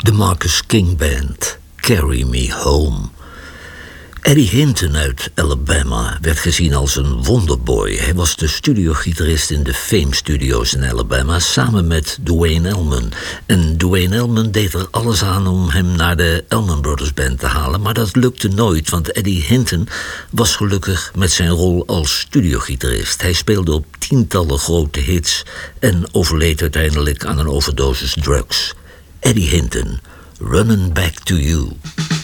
De Marcus King Band, Carry Me Home. Eddie Hinton uit Alabama werd gezien als een wonderboy. Hij was de studiogitarist in de Fame Studios in Alabama samen met Duane Allman. En Duane Allman deed er alles aan om hem naar de Allman Brothers Band te halen, maar dat lukte nooit, want Eddie Hinton was gelukkig met zijn rol als studiogitarist. Hij speelde op tientallen grote hits en overleed uiteindelijk aan een overdosis drugs. Eddie Hinton, Running Back to You.